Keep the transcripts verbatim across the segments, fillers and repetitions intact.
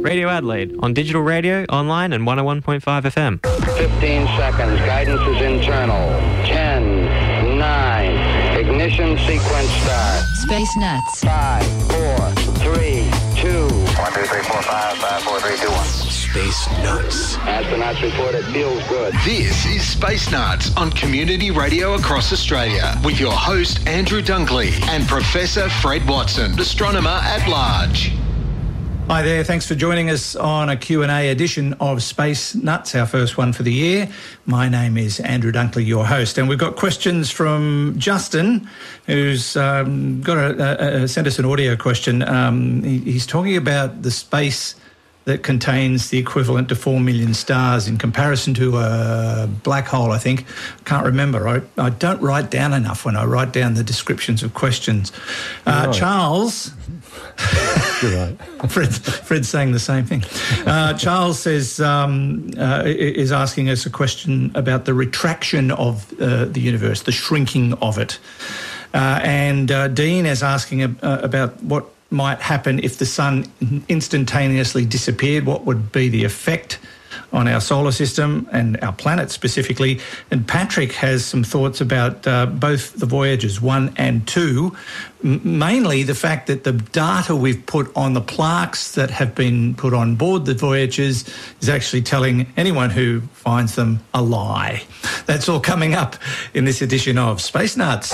Radio Adelaide, on digital radio, online and one oh one point five F M. fifteen seconds. Guidance is internal. ten, nine, ignition sequence start. Space Nuts. five, four, three, two. one, two, three, four, five, five, four, three, two, one. Space Nuts. Astronauts report it feels good. This is Space Nuts on Community Radio across Australia with your host Andrew Dunkley and Professor Fred Watson, astronomer at large. Hi there, thanks for joining us on a Q and A edition of Space Nuts, our first one for the year. My name is Andrew Dunkley, your host, and we've got questions from Justin, who's um, got a, a, a, sent us an audio question. Um, he, he's talking about the space that contains the equivalent to four million stars in comparison to a black hole, I think. Can't remember. I, I don't write down enough when I write down the descriptions of questions. Uh, right. Charles... You're right. Fred, Fred's saying the same thing. Uh, Charles says um, uh, is asking us a question about the retraction of uh, the universe, the shrinking of it. Uh, and uh, Dean is asking uh, about what might happen if the sun instantaneously disappeared. What would be the effect on our solar system and our planet specifically? And Patrick has some thoughts about uh, both the Voyagers one and two, m- mainly the fact that the data we've put on the plaques that have been put on board the Voyagers is actually telling anyone who finds them a lie. That's all coming up in this edition of Space Nuts.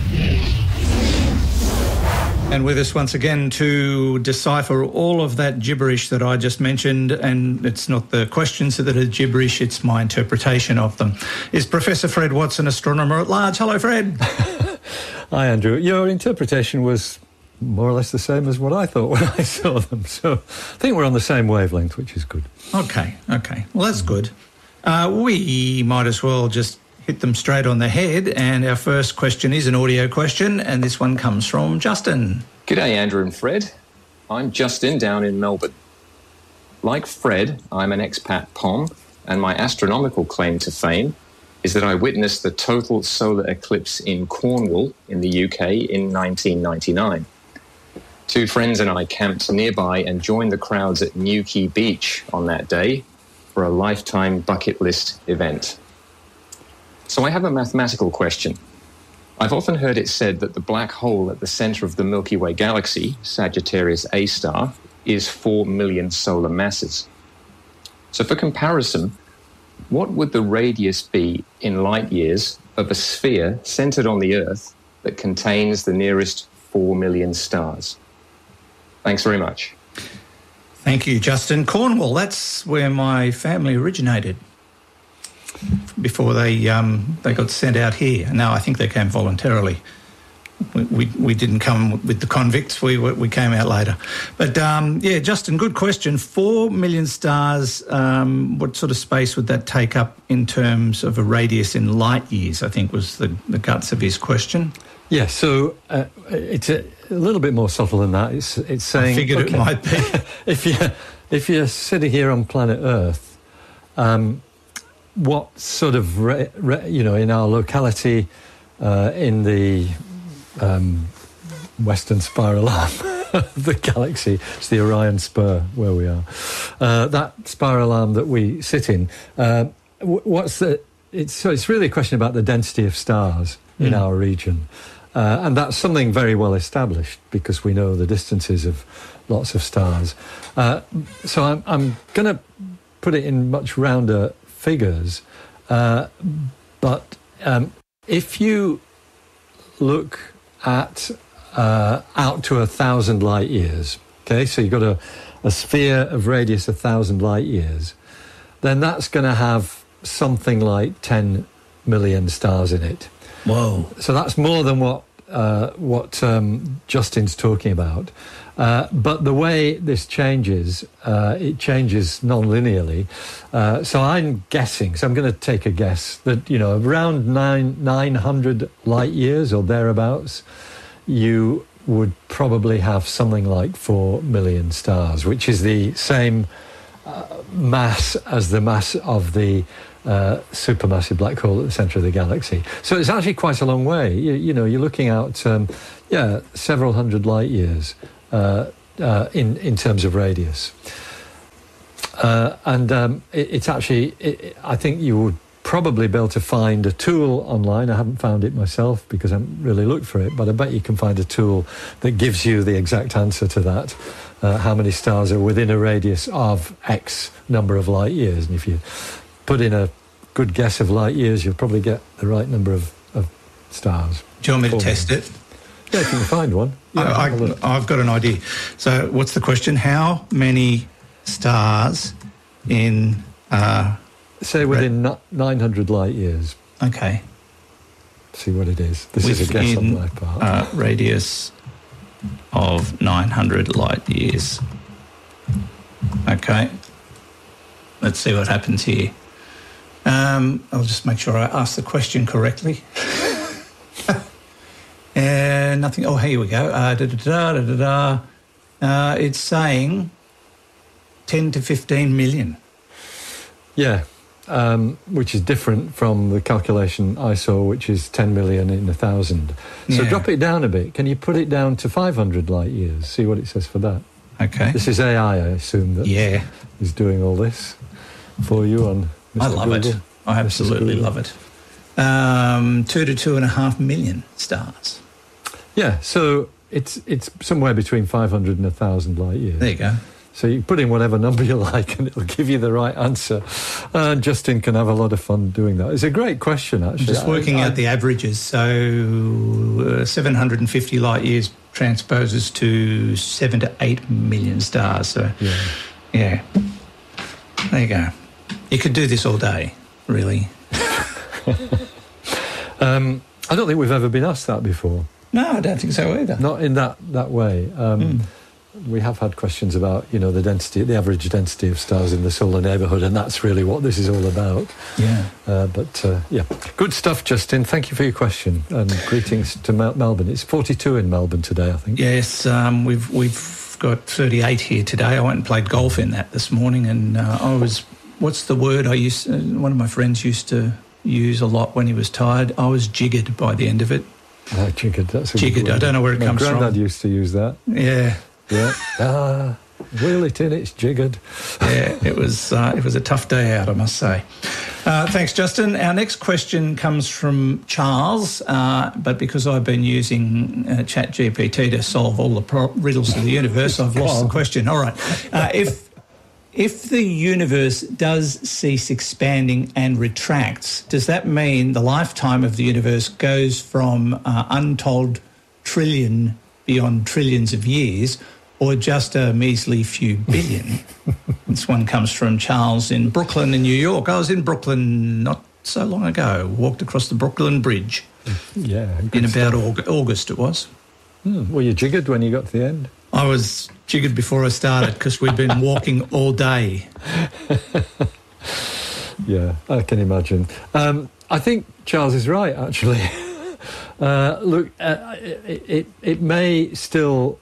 And with us once again to decipher all of that gibberish that I just mentioned, and it's not the questions that are gibberish, it's my interpretation of them, is Professor Fred Watson, astronomer at large. Hello, Fred. Hi, Andrew. Your interpretation was more or less the same as what I thought when I saw them, so I think we're on the same wavelength, which is good. Okay, okay. Well, that's good. Uh, we might as well just hit them straight on the head, and our first question is an audio question, and this one comes from Justin. G'day, Andrew and Fred. I'm Justin down in Melbourne. Like Fred, I'm an expat P O M, and my astronomical claim to fame is that I witnessed the total solar eclipse in Cornwall in the U K in nineteen ninety-nine. Two friends and I camped nearby and joined the crowds at Newquay Beach on that day for a lifetime bucket list event. So I have a mathematical question. I've often heard it said that the black hole at the centre of the Milky Way galaxy, Sagittarius A star, is four million solar masses. So for comparison, what would the radius be in light years of a sphere centred on the Earth that contains the nearest four million stars? Thanks very much. Thank you, Justin. Cornwall, that's where my family originated before they um, they got sent out here. No, I think they came voluntarily. We we, we didn't come with the convicts. We we came out later. But um, yeah, Justin, good question. Four million stars. Um, what sort of space would that take up in terms of a radius in light years? I think was the, the guts of his question. Yeah, so uh, it's a, a little bit more subtle than that. It's it's saying I figured okay, it might be if you if you're sitting here on planet Earth. Um, What sort of, re, re, you know, in our locality, uh, in the um, western spiral arm of the galaxy, it's the Orion Spur where we are. Uh, that spiral arm that we sit in, uh, what's the? It's so it's really a question about the density of stars mm. in our region, uh, and that's something very well established because we know the distances of lots of stars. Uh, so I'm I'm going to put it in much rounder figures, uh, but um, if you look at uh, out to a thousand light years, okay, so you've got a, a sphere of radius a thousand light years, then that's going to have something like ten million stars in it. Whoa! So that's more than what uh, what um, Justin's talking about. Uh, but the way this changes, uh, it changes non-linearly. Uh, so I'm guessing, so I'm going to take a guess, that, you know, around nine, nine hundred light years or thereabouts, you would probably have something like four million stars, which is the same uh, mass as the mass of the uh, supermassive black hole at the centre of the galaxy. So it's actually quite a long way. You, you know, you're looking out, um, yeah, several hundred light years. Uh, uh, in, in terms of radius. Uh, and um, it, it's actually, it, it, I think you would probably be able to find a tool online. I haven't found it myself because I haven't really looked for it, but I bet you can find a tool that gives you the exact answer to that. Uh, how many stars are within a radius of X number of light years. And if you put in a good guess of light years, you'll probably get the right number of, of stars. Do you want me to test it? Yeah, if you can find one. Yeah, I, I, I've got an idea. So what's the question? How many stars in... Uh, Say within ra- nine hundred light years. Okay. See what it is. This Within, is a guess on my part. Uh, radius of nine hundred light years. Okay. Let's see what happens here. Um, I'll just make sure I ask the question correctly. uh, nothing. Oh, here we go. Uh, da, da, da, da, da, da. Uh, it's saying ten to fifteen million. Yeah. Um, which is different from the calculation I saw, which is ten million in a thousand. So yeah. Drop it down a bit. Can you put it down to five hundred light years? See what it says for that. Okay. This is A I, I assume, that yeah. is doing all this for you on Mister I love Google. it. I absolutely love it. Um, two to two and a half million stars. Yeah, so it's it's somewhere between five hundred and a thousand light years. There you go. So you put in whatever number you like and it'll give you the right answer. And Justin can have a lot of fun doing that. It's a great question, actually. Just working I, out I, the averages. So uh, seven hundred fifty light years transposes to seven to eight million stars. So, yeah. yeah. There you go. You could do this all day, really. um, I don't think we've ever been asked that before. No, I don't think so either. Not in that, that way. Um, mm. We have had questions about, you know, the density, the average density of stars in the solar neighbourhood, and that's really what this is all about. Yeah. Uh, but, uh, yeah. Good stuff, Justin. Thank you for your question, and greetings to Mel- Melbourne. It's forty-two in Melbourne today, I think. Yes, um, we've we've got thirty-eight here today. I went and played golf in that this morning, and uh, I was, what's the word I used, uh, one of my friends used to use a lot when he was tired. I was jiggered by the end of it. Oh, jiggered, that's a jiggered, good word. I don't know where it my comes from. My granddad used to use that. Yeah. Yeah. Ah, wheel it in, it's jiggered. Yeah, it was uh, it was a tough day out, I must say. Uh, thanks, Justin. Our next question comes from Charles, uh, but because I've been using uh, ChatGPT to solve all the pro- riddles of the universe, I've lost the question. All right. Uh, if if the universe does cease expanding and retracts, does that mean the lifetime of the universe goes from uh, untold trillion beyond trillions of years, or just a measly few billion? This one comes from Charles in Brooklyn in New York. I was in Brooklyn not so long ago, walked across the Brooklyn Bridge. Yeah. In about Aug- August it was. Hmm. Were you jiggered when you got to the end? I was jiggered before I started because we'd been walking all day. Yeah, I can imagine. Um, I think Charles is right, actually. uh, look, uh, it, it, it may still...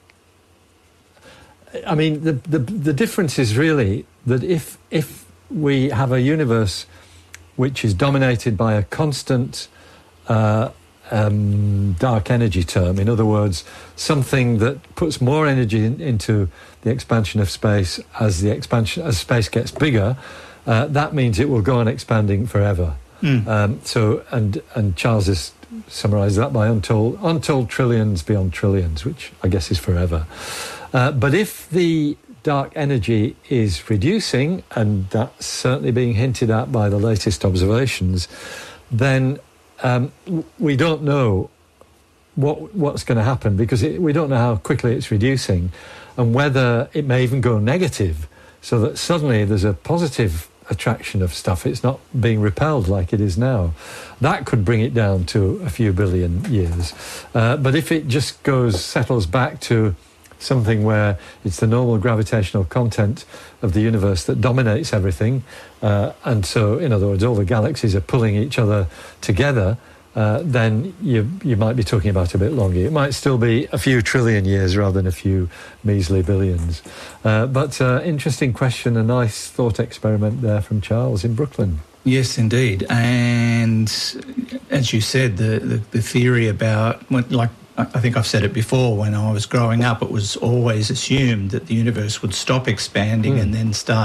I mean, the, the the difference is really that if if we have a universe which is dominated by a constant uh, um, dark energy term, in other words, something that puts more energy in, into the expansion of space as the expansion as space gets bigger, uh, that means it will go on expanding forever. Mm. Um, so, and and Charles has summarised that by untold untold trillions beyond trillions, which I guess is forever. Uh, but if the dark energy is reducing, and that's certainly being hinted at by the latest observations, then um, we don't know what what's going to happen, because it, we don't know how quickly it's reducing, and whether it may even go negative, so that suddenly there's a positive attraction of stuff. It's not being repelled like it is now. That could bring it down to a few billion years. Uh, but if it just goes, settles back to something where it's the normal gravitational content of the universe that dominates everything, uh, and so, in other words, all the galaxies are pulling each other together, uh, then you you might be talking about a bit longer. It might still be a few trillion years rather than a few measly billions. Uh, but uh, interesting question, a nice thought experiment there from Charles in Brooklyn. Yes, indeed. And as you said, the, the, the theory about, like, I think I've said it before, when I was growing up, it was always assumed that the universe would stop expanding mm. and then start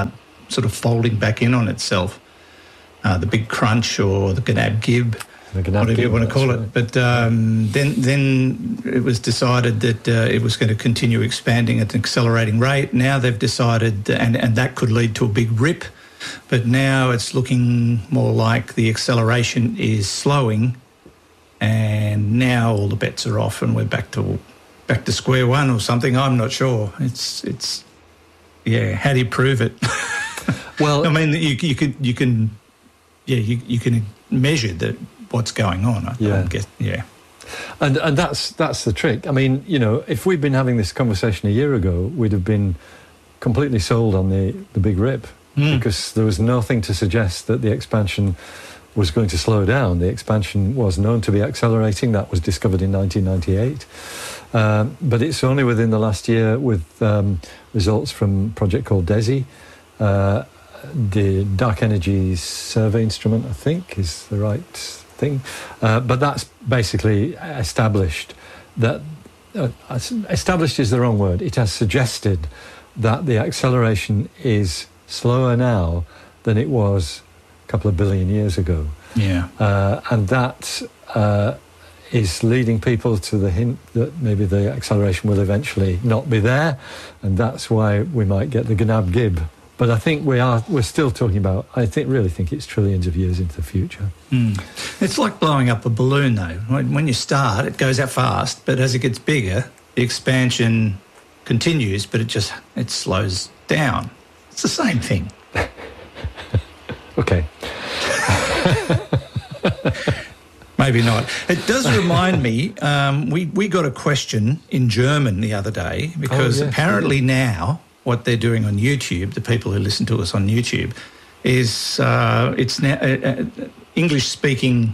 sort of folding back in on itself. Uh, the Big Crunch or the Gnab Gib, whatever you want to call it. But um, then then it was decided that uh, it was going to continue expanding at an accelerating rate. Now they've decided, and, and that could lead to a big rip, but now it's looking more like the acceleration is slowing, and now all the bets are off and we're back to back to square one or something. I'm not sure. It's, it's yeah, how do you prove it? Well, I mean, you, you can... You can Yeah, you you can measure that what's going on. I, yeah, I guess, yeah, and and that's that's the trick. I mean, you know, if we'd been having this conversation a year ago, we'd have been completely sold on the the big rip mm. because there was nothing to suggest that the expansion was going to slow down. The expansion was known to be accelerating. That was discovered in nineteen ninety-eight, um, but it's only within the last year with um, results from a project called DESI. Uh, The Dark Energy Survey Instrument, I think, is the right thing. Uh, but that's basically established that... Uh, established is the wrong word. It has suggested that the acceleration is slower now than it was a couple of billion years ago. Yeah. Uh, and that uh, is leading people to the hint that maybe the acceleration will eventually not be there, and that's why we might get the Gnab Gib. But I think we are, we're still talking about, I think, really think it's trillions of years into the future. Mm. It's like blowing up a balloon, though. When you start, it goes out fast, but as it gets bigger, the expansion continues, but it just, it slows down. It's the same thing. Okay. Maybe not. It does remind me, um, we, we got a question in German the other day, because oh, yes, apparently yes. now... what they're doing on YouTube, the people who listen to us on YouTube, is uh, it's now uh, uh, English-speaking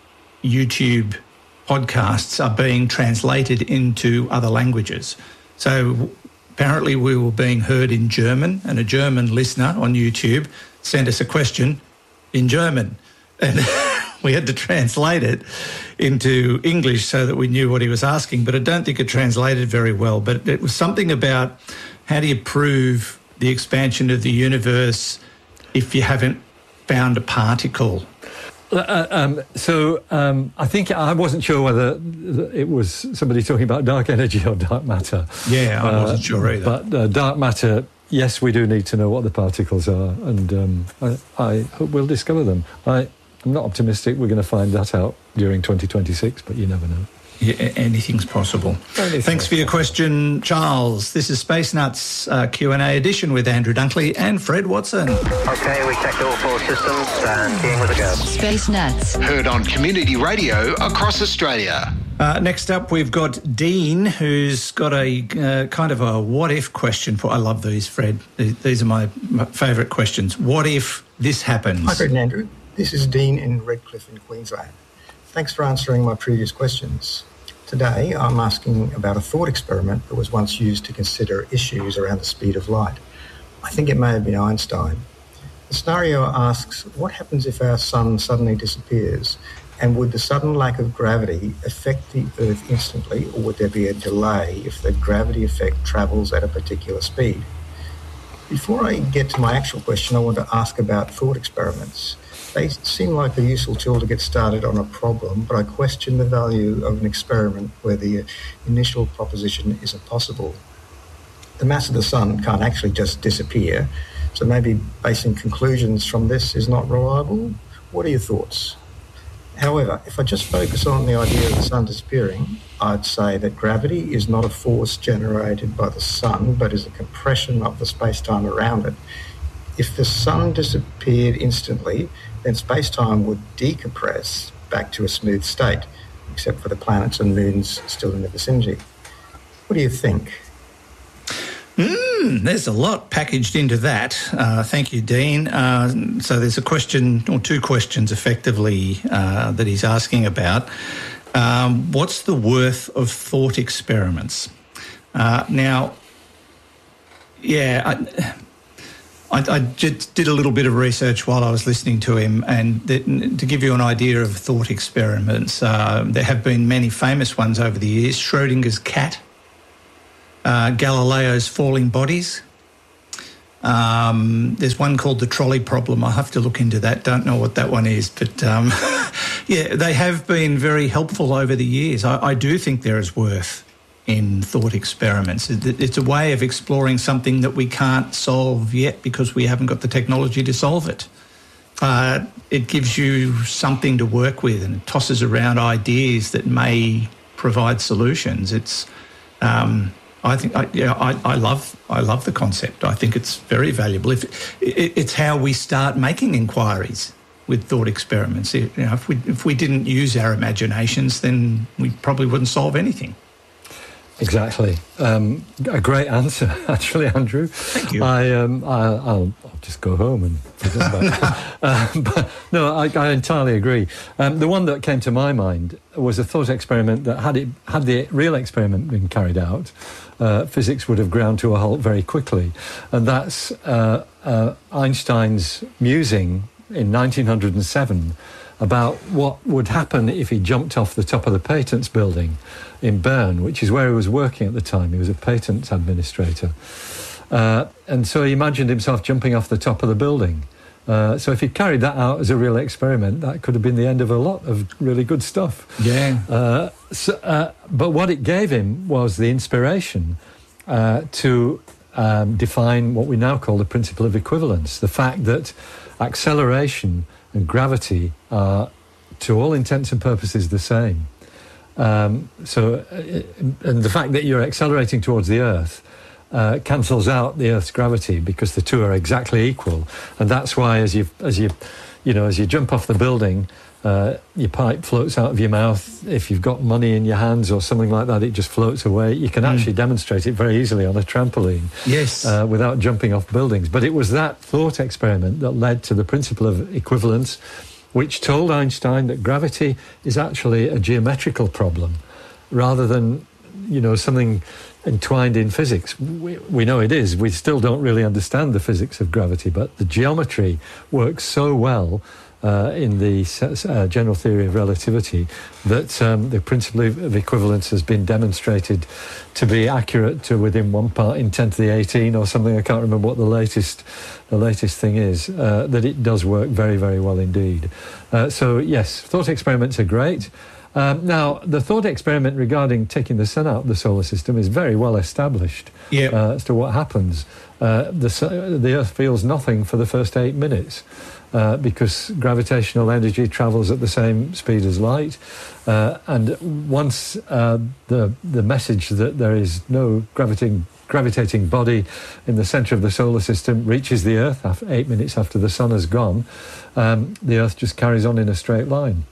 YouTube podcasts are being translated into other languages. So apparently we were being heard in German, and a German listener on YouTube sent us a question in German, and we had to translate it into English so that we knew what he was asking. But I don't think it translated very well. But it was something about... how do you prove the expansion of the universe if you haven't found a particle? Uh, um, so um, I think I wasn't sure whether it was somebody talking about dark energy or dark matter. Yeah, I wasn't uh, sure either. But uh, dark matter, yes, we do need to know what the particles are, and um, I, I hope we'll discover them. I, I'm not optimistic we're going to find that out during twenty twenty-six, but you never know. Yeah, anything's possible. Anything Thanks for your question, Charles. This is Space Nuts uh, Q and A edition with Andrew Dunkley and Fred Watson. Okay, we checked all four systems and keying with a go. Space Nuts. Heard on Community Radio across Australia. Uh, next up, we've got Dean, who's got a uh, kind of a what-if question for... I love these, Fred. These are my, my favourite questions. What if this happens? Hi, Fred and Andrew. This is Dean in Redcliffe in Queensland. Thanks for answering my previous questions. Today, I'm asking about a thought experiment that was once used to consider issues around the speed of light. I think it may have been Einstein. The scenario asks, what happens if our sun suddenly disappears? And would the sudden lack of gravity affect the Earth instantly, or would there be a delay if the gravity effect travels at a particular speed? Before I get to my actual question, I want to ask about thought experiments. They seem like a useful tool to get started on a problem, but I question the value of an experiment where the initial proposition isn't possible. The mass of the sun can't actually just disappear, so maybe basing conclusions from this is not reliable. What are your thoughts? However, if I just focus on the idea of the sun disappearing, I'd say that gravity is not a force generated by the sun, but is a compression of the space-time around it. If the sun disappeared instantly, then space-time would decompress back to a smooth state, except for the planets and moons still in the vicinity. What do you think? Mm, there's a lot packaged into that. Uh, thank you, Dean. Uh, so there's a question, or two questions effectively, uh, that he's asking about. Um, what's the worth of thought experiments? Uh, now, yeah... I, I, I just did a little bit of research while I was listening to him, and th- to give you an idea of thought experiments, uh, there have been many famous ones over the years. Schrodinger's cat, uh, Galileo's falling bodies, Um, there's one called the trolley problem. I'll have to look into that. Don't know what that one is. But, um, yeah, they have been very helpful over the years. I, I do think there is worth in thought experiments. It, it's a way of exploring something that we can't solve yet because we haven't got the technology to solve it. Uh, it gives you something to work with and it tosses around ideas that may provide solutions. It's... Um, I think I, yeah, I, I love I love the concept. I think it's very valuable. If it, it's how we start making inquiries with thought experiments. You know, if we if we didn't use our imaginations, then we probably wouldn't solve anything. Exactly. Um, a great answer, actually, Andrew. Thank you. I um, I, I'll, I'll just go home and forget about it. Uh, but no, I, I entirely agree. Um, the one that came to my mind was a thought experiment that had it had the real experiment been carried out, uh, physics would have ground to a halt very quickly, and that's uh, uh, Einstein's musing in nineteen oh seven about what would happen if he jumped off the top of the patents building in Bern, which is where he was working at the time. He was a patents administrator. Uh, and so he imagined himself jumping off the top of the building. Uh, so if he carried that out as a real experiment, that could have been the end of a lot of really good stuff. Yeah. Uh, so, uh, but what it gave him was the inspiration uh, to um, define what we now call the principle of equivalence, the fact that acceleration and gravity are, to all intents and purposes, the same. Um, so, uh, and the fact that you're accelerating towards the Earth uh, cancels out the Earth's gravity because the two are exactly equal, and that's why, as you as you you know, as you jump off the building, uh, your pipe floats out of your mouth. If you've got money in your hands or something like that, it just floats away. You can mm. actually demonstrate it very easily on a trampoline, yes, uh, without jumping off buildings. But it was that thought experiment that led to the principle of equivalence, which told Einstein that gravity is actually a geometrical problem rather than, you know, something entwined in physics. We, we know it is. We still don't really understand the physics of gravity, but the geometry works so well uh, in the uh, general theory of relativity that um, the principle of equivalence has been demonstrated to be accurate to within one part in ten to the eighteen or something. I can't remember what the latest the latest thing is, uh, that it does work very, very well indeed. Uh, so, yes, thought experiments are great. Um, now, the thought experiment regarding taking the sun out of the solar system is very well established yeah. uh, as to what happens. Uh, the, the Earth feels nothing for the first eight minutes uh, because gravitational energy travels at the same speed as light. Uh, and once uh, the, the message that there is no gravitating, gravitating body in the centre of the solar system reaches the Earth after eight minutes after the sun has gone, um, the Earth just carries on in a straight line.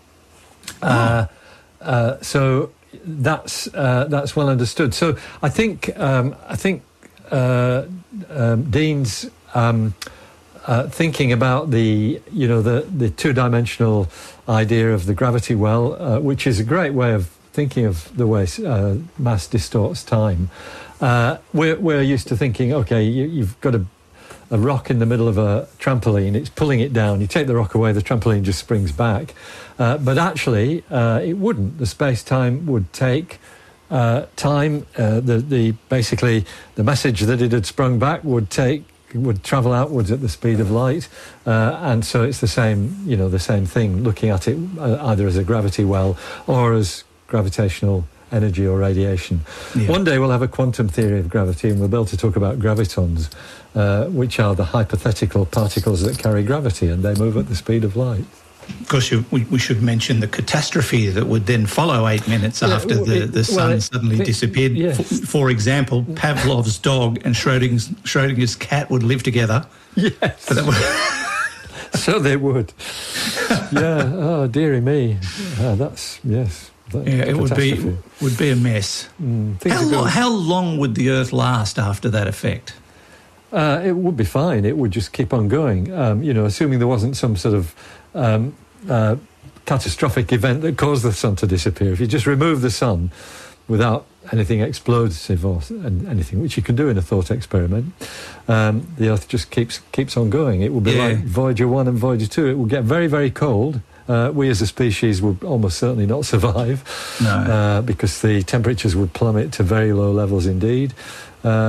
Uh, uh, so that's uh, that's well understood. So I think um, I think uh, um, Dean's um, uh, thinking about the you know the the two-dimensional idea of the gravity well, uh, which is a great way of thinking of the way uh, mass distorts time. Uh, we're we're used to thinking, okay, you, you've got a a rock in the middle of a trampoline, it's pulling it down. You take the rock away, the trampoline just springs back. Uh, but actually, uh, it wouldn't. The space-time would take uh, time. Uh, the, the basically, the message that it had sprung back would take would travel outwards at the speed of light, uh, and so it's the same. You know, the same thing. Looking at it uh, either as a gravity well or as gravitational energy or radiation. Yeah. One day we'll have a quantum theory of gravity, and we'll be able to talk about gravitons, uh, which are the hypothetical particles that carry gravity, and they move at the speed of light. Of course, you, we, we should mention the catastrophe that would then follow eight minutes yeah, after the, the sun well, suddenly it, disappeared. Yes. For, for example, Pavlov's dog and Schrodinger's, Schrodinger's cat would live together. Yes. So, that would so they would. Yeah. Oh, dearie me. Uh, that's, yes. That yeah, it would be would be a mess. Mm, how, lo- how long would the Earth last after that effect? Uh, it would be fine. It would just keep on going. Um, you know, assuming there wasn't some sort of um, uh, catastrophic event that caused the sun to disappear. If you just remove the sun without anything explosive or anything, which you can do in a thought experiment, um, the Earth just keeps keeps on going. It will be yeah. like Voyager one and Voyager two. It will get very, very cold. Uh, we as a species would almost certainly not survive no. uh, because the temperatures would plummet to very low levels indeed. Um,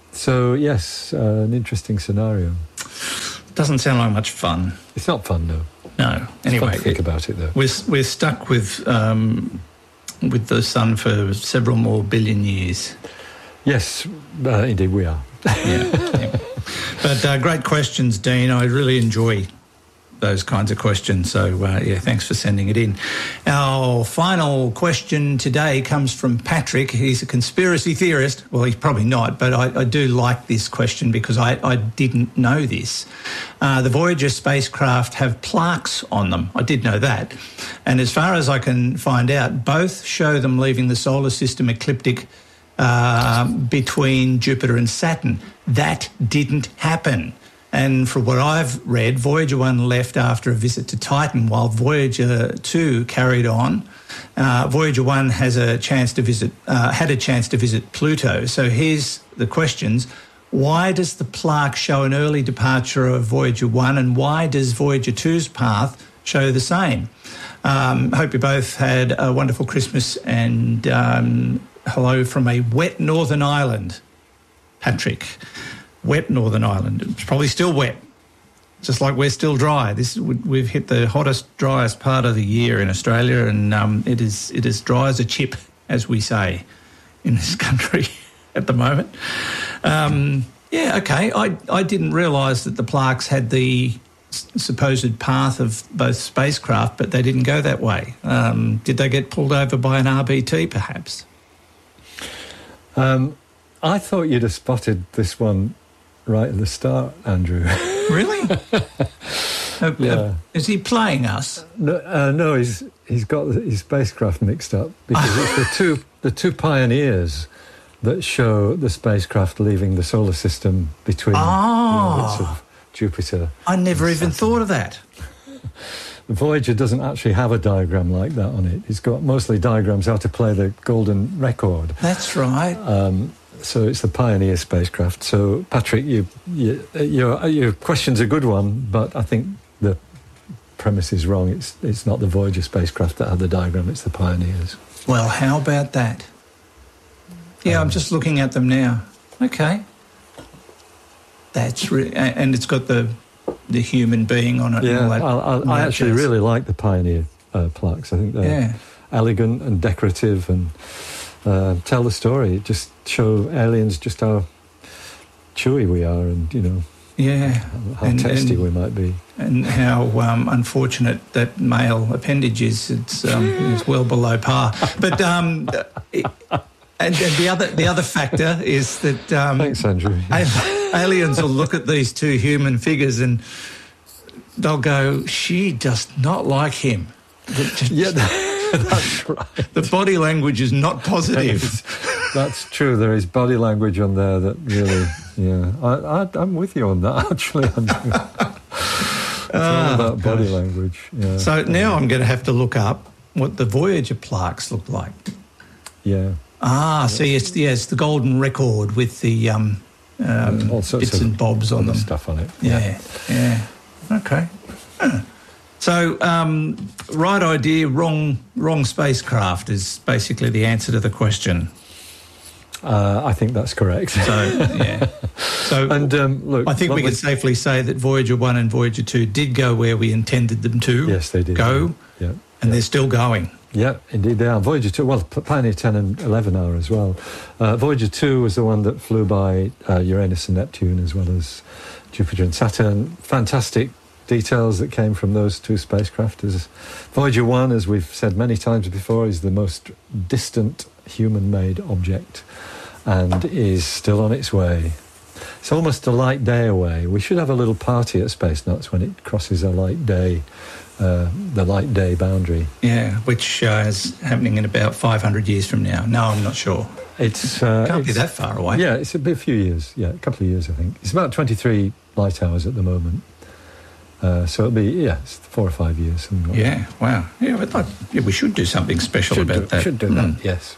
so, yes, uh, an interesting scenario. Doesn't sound like much fun. It's not fun, though. No. It's anyway, fun to think about it, though. We're, we're stuck with, um, with the sun for several more billion years. Yes, uh, indeed we are. yeah, yeah. But uh, great questions, Dean. I really enjoy those kinds of questions. So, uh, yeah, thanks for sending it in. Our final question today comes from Patrick. He's a conspiracy theorist. Well, he's probably not, but I, I do like this question because I, I didn't know this. Uh, the Voyager spacecraft have plaques on them. I did know that. And as far as I can find out, both show them leaving the solar system ecliptic uh, between Jupiter and Saturn. That didn't happen. And from what I've read, Voyager one left after a visit to Titan, while Voyager two carried on. Uh, Voyager one has a chance to visit, uh, had a chance to visit Pluto. So here's the questions. Why does the plaque show an early departure of Voyager one, and why does Voyager two's path show the same? Um, hope you both had a wonderful Christmas, and um, hello from a wet Northern Ireland. Patrick. Wet Northern Ireland. It's probably still wet, just like we're still dry. This we've hit the hottest, driest part of the year in Australia, and um, it is it is dry as a chip, as we say in this country at the moment. Um, yeah, okay. I I didn't realise that the plaques had the s- supposed path of both spacecraft, but they didn't go that way. Um, did they get pulled over by an R B T, perhaps? Um, I thought you'd have spotted this one right at the start, Andrew. Really? uh, Yeah. uh, is he playing us? No, uh, no, he's he's got his spacecraft mixed up because it's the two the two pioneers that show the spacecraft leaving the solar system between Oh. you know, bits of Jupiter. I never and even Saturn. thought of that. The Voyager doesn't actually have a diagram like that on it. It's got mostly diagrams how to play the golden record. That's right. Um, so it's the Pioneer spacecraft. So Patrick, you, you, your your question's a good one, but I think the premise is wrong. It's it's not the Voyager spacecraft that had the diagram. It's the Pioneers. Well, how about that? Yeah, Um, I'm just looking at them now. Okay. That's re- a- and it's got the the human being on it. and Yeah, all that, I, I, all I that actually jazz. really like the Pioneer uh, plaques. I think they're Yeah. elegant and decorative and uh, tell the story. Just show aliens just how chewy we are and, you know, Yeah. how And- testy and- we might be. And how um, unfortunate that male appendage is. It's um, it's well below par. But um, it, and, and the other the other factor is that um, Thanks, Andrew. a- aliens will look at these two human figures and they'll go, "She does not like him." Yeah, that's right. The body language is not positive. That's true. There is body language on there that really, yeah. I, I, I'm with you on that, actually, Andrew. It's all about body language. Yeah. So now I'm going to have to look up what the Voyager plaques look like. Yeah. Ah, see, it's the, yeah, it's the golden record with the um, um, All sorts bits of and bobs on other them. stuff on it. Yeah, yeah. Okay. Huh. So, um, right idea, wrong wrong spacecraft is basically the answer to the question. Uh, I think that's correct. So, yeah. So, and um, look, I think we lovely- can safely say that Voyager one and Voyager two did go where we intended them to. Yes, they did. Go, Yeah, and yeah. they're still going. Yeah, indeed they are. Voyager two, well, P- Pioneer ten and eleven are as well. Uh, Voyager two was the one that flew by uh, Uranus and Neptune as well as Jupiter and Saturn. Fantastic details that came from those two spacecraft. As Voyager one, as we've said many times before, is the most distant human-made object and is still on its way. It's almost a light day away. We should have a little party at Space Nuts when it crosses a light day, uh, the light day boundary. Yeah, which uh, is happening in about five hundred years from now. No, I'm not sure. It's uh, Can't be it's- that far away. Yeah, it's a bit, few years. Yeah, a couple of years, I think. It's about twenty-three light hours at the moment. Uh, so it'll be, yeah, it's four or five years. Something like Yeah, wow. Yeah, but like, yeah, we should do something special Should about do, that. should do Mm. that, yes.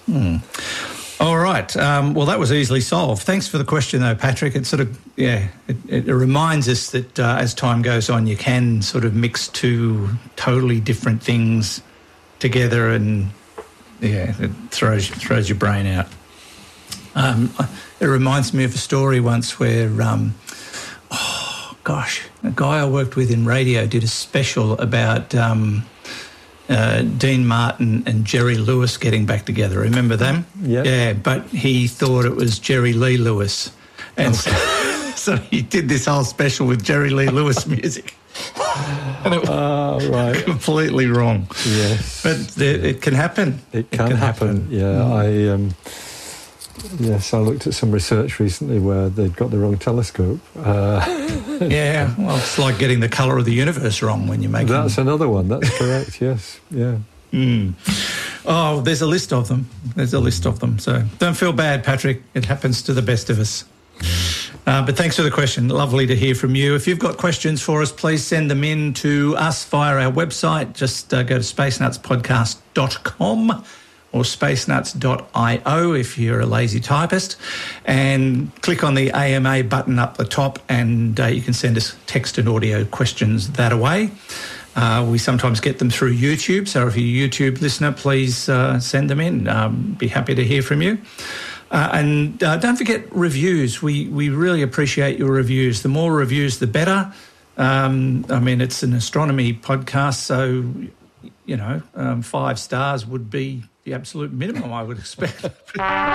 All right. Um, well, that was easily solved. Thanks for the question, though, Patrick. It sort of, yeah, it, it reminds us that uh, as time goes on, you can sort of mix two totally different things together, and yeah, it throws throws your brain out. Um, it reminds me of a story once where, um, oh, gosh, a guy I worked with in radio did a special about um, uh, Dean Martin and Jerry Lewis getting back together. Remember them? Yeah. Yeah, but he thought it was Jerry Lee Lewis. And so, so he did this whole special with Jerry Lee Lewis music. And it was Oh, right. completely wrong. Yes. But the, it can happen. It can, happen. Yeah, I um, yes, I looked at some research recently where they'd got the wrong telescope. Uh, Yeah, well, it's like getting the colour of the universe wrong when you make it. that's another one. That's correct. Yes. Yeah. Mm. Oh, there's a list of them. There's a list of them. So don't feel bad, Patrick. It happens to the best of us. Uh, but thanks for the question. Lovely to hear from you. If you've got questions for us, please send them in to us via our website. Just uh, go to space nuts podcast dot com or space nuts dot io if you're a lazy typist, and click on the A M A button up the top, and uh, you can send us text and audio questions that way. Uh, we sometimes get them through YouTube, so if you're a YouTube listener, please uh, send them in. Um, be happy to hear from you. Uh, and uh, don't forget reviews. We we really appreciate your reviews. The more reviews, the better. Um, I mean, it's an astronomy podcast, so, you know, um, five stars would be the absolute minimum, I would expect.